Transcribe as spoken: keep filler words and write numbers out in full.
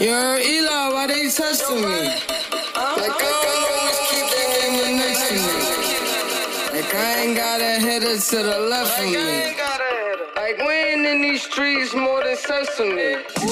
Yo, Eli, why they testing me? Like, I always keep that nigga next to me. Like, I ain't got a header to the left of me. Like, we ain't in these streets more than sesame.